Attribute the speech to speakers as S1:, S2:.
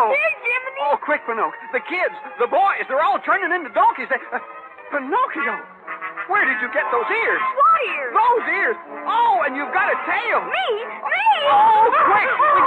S1: Here, Jiminy.
S2: Oh, quick, Pinocchio. The kids, the boys, they're all turning into donkeys. Pinocchio, where did you get those ears?
S1: What ears?
S2: Those ears. Oh, and you've got a tail.
S1: Me?
S2: Oh, quick. We